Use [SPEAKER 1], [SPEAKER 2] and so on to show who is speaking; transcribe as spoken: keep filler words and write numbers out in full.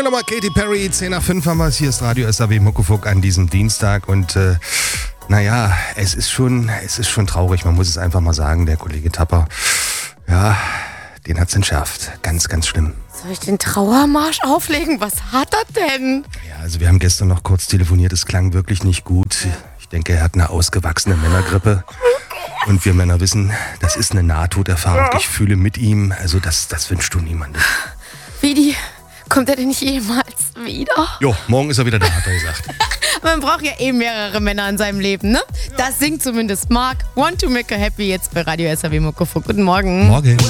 [SPEAKER 1] Nochmal Katy Perry, zehn nach fünf haben wir es. Hier ist Radio S A W Muckefuck an diesem Dienstag und äh, naja, es ist schon, es ist schon traurig, man muss es einfach mal sagen, der Kollege Tapper, ja, den hat's entschärft. Ganz, ganz schlimm.
[SPEAKER 2] Soll ich den Trauermarsch auflegen? Was hat er denn?
[SPEAKER 1] Ja, also wir haben gestern noch kurz telefoniert, es klang wirklich nicht gut. Ich denke, er hat eine ausgewachsene Männergrippe. Und wir Männer wissen, das ist eine Nahtoderfahrung. Ich fühle mit ihm, also das, das wünschst du niemandem.
[SPEAKER 2] Vidi, kommt er denn nicht jemals wieder?
[SPEAKER 1] Jo, morgen ist er wieder da, hat er gesagt.
[SPEAKER 2] Man braucht ja eh mehrere Männer in seinem Leben, ne? Das singt zumindest Marc. Want to make her happy jetzt bei Radio S A W Muckefuck. Guten Morgen.
[SPEAKER 1] Morgen.